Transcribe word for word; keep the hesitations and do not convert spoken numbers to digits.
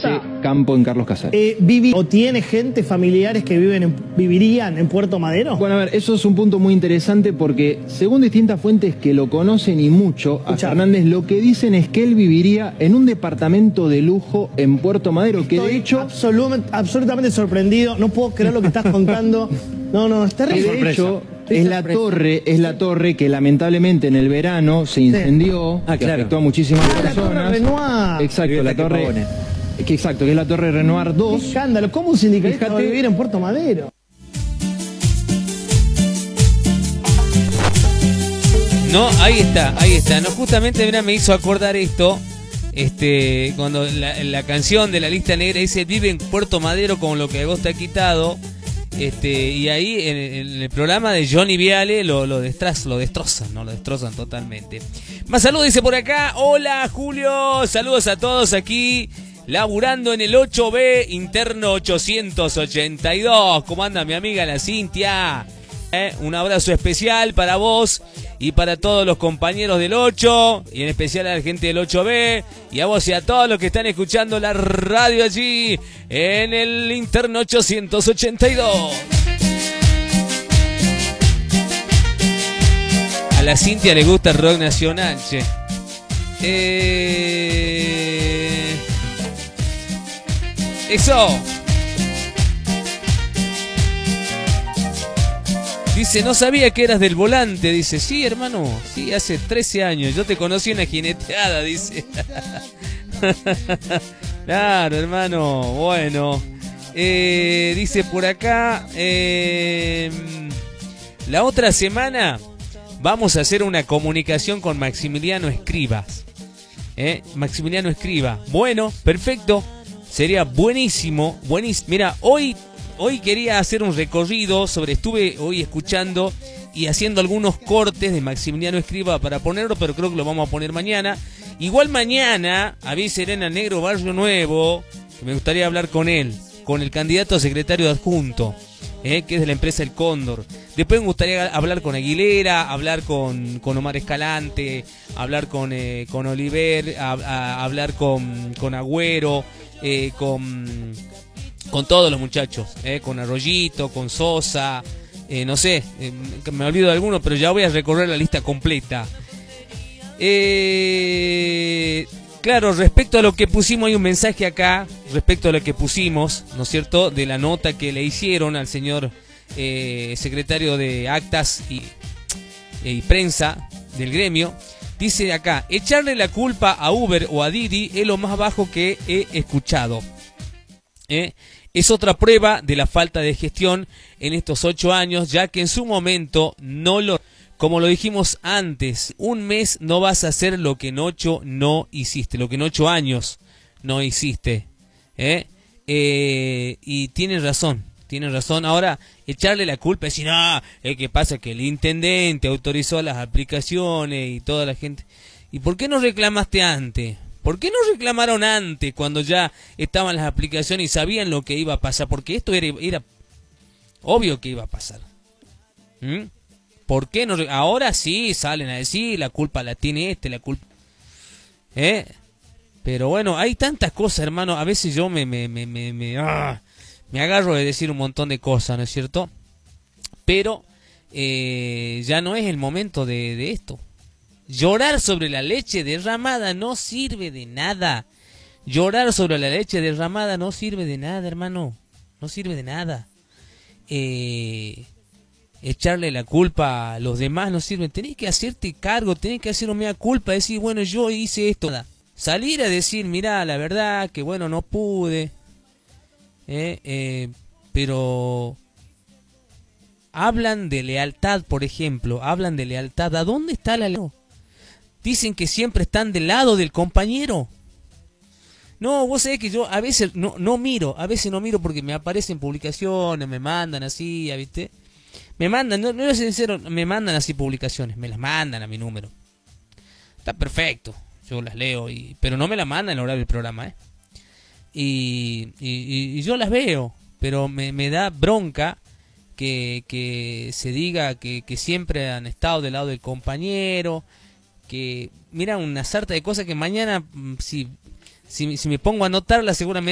ese campo en Carlos Casares. Eh, vivi ¿O tiene gente, familiares que viven en, vivirían en Puerto Madero? Bueno, a ver, eso es un punto muy interesante porque según distintas fuentes que lo conocen y mucho, a Escuchá. Fernández lo que dicen es que él viviría en un departamento de lujo en Puerto Madero, que Estoy de hecho... absolutamente, absolutamente sorprendido, no puedo creer lo que estás contando. No, no, es que terrible. de hecho Qué es la sorpresa. torre, es la torre que lamentablemente en el verano se incendió, Ah, que claro. afectó a muchísimas Ah, la personas. Torre Renoir. Exacto, la torre... Pavones. Que exacto, que es la torre Renoir Qué dos. escándalo, ¿cómo un sindicalista va a Fíjate- vivir en Puerto Madero? No, ahí está, ahí está. No, justamente mira, me hizo acordar esto. Este, cuando la, la canción de la lista negra dice vive en Puerto Madero con lo que a vos te ha quitado. Este, y ahí en, en el programa de Johnny Viale lo, lo, destraz, lo destrozan, ¿no? Lo destrozan totalmente. Más saludos, dice por acá. Hola Julio, saludos a todos aquí. Laburando en el ocho B interno ochocientos ochenta y dos. ¿Cómo anda mi amiga la Cintia? ¿Eh? Un abrazo especial para vos y para todos los compañeros del ocho, y en especial a la gente del ocho B, y a vos y a todos los que están escuchando la radio allí en el interno ochocientos ochenta y dos. A la Cintia le gusta el rock nacional, che. Eh... Eso. Dice, no sabía que eras del Volante. Dice, sí, hermano, sí, hace trece años. Yo te conocí en la jineteada, dice. Claro, hermano, bueno. Eh, dice por acá, eh, la otra semana vamos a hacer una comunicación con Maximiliano Escribas. ¿Eh? Maximiliano Escriba. Bueno, perfecto. Sería buenísimo, buenísimo. Mira, hoy... Hoy quería hacer un recorrido sobre, estuve hoy escuchando y haciendo algunos cortes de Maximiliano Escriba para ponerlo, pero creo que lo vamos a poner mañana. Igual mañana, a Serena Negro Barrio Nuevo, que me gustaría hablar con él, con el candidato a secretario adjunto, eh, que es de la empresa El Cóndor. Después me gustaría hablar con Aguilera, hablar con, con Omar Escalante, hablar con, eh, con Oliver, a, a, hablar con, con Agüero, eh, con... con todos los muchachos, eh, con Arroyito, con Sosa, eh, no sé, eh, me olvido de algunos, pero ya voy a recorrer la lista completa. Eh, claro, respecto a lo que pusimos, hay un mensaje acá, respecto a lo que pusimos, ¿no es cierto?, de la nota que le hicieron al señor eh, secretario de Actas y, y Prensa del gremio. Dice acá, echarle la culpa a Uber o a Didi es lo más bajo que he escuchado. ¿Eh? Es otra prueba de la falta de gestión en estos ocho años, ya que en su momento no lo... Como lo dijimos antes, un mes no vas a hacer lo que en ocho no hiciste, lo que en ocho años no hiciste. ¿Eh? Eh, y tienen razón, tienen razón. Ahora, echarle la culpa, decir, no, es que pasa que el intendente autorizó las aplicaciones y toda la gente... ¿Y por qué no reclamaste antes? ¿Por qué no reclamaron antes cuando ya estaban las aplicaciones y sabían lo que iba a pasar? Porque esto era, era obvio que iba a pasar. ¿Mm? ¿Por qué no? Ahora sí salen a decir la culpa la tiene este, la culpa... ¿Eh? Pero bueno, hay tantas cosas, hermano. A veces yo me, me, me, me, me, ah, me agarro de decir un montón de cosas, ¿no es cierto? Pero eh, ya no es el momento de, de esto. Llorar sobre la leche derramada no sirve de nada. Llorar sobre la leche derramada no sirve de nada, hermano. No sirve de nada. Eh, echarle la culpa a los demás no sirve. Tenés que hacerte cargo, tenés que hacer una culpa, decir, bueno, yo hice esto. Salir a decir, mirá, la verdad que bueno, no pude. Eh, eh, pero... Hablan de lealtad, por ejemplo. Hablan de lealtad. ¿A dónde está la lealtad? Dicen que siempre están del lado del compañero. No, vos sabés que yo a veces no, no miro, a veces no miro porque me aparecen publicaciones, me mandan así, ¿viste? Me mandan, no, no es sincero, me mandan así publicaciones, me las mandan a mi número. Está perfecto, yo las leo, y, pero no me las mandan a la hora del programa, ¿eh? Y, y, y yo las veo, pero me, me da bronca que, que se diga que, que siempre han estado del lado del compañero, que mira una sarta de cosas que mañana si, si, si me pongo a anotarlas seguramente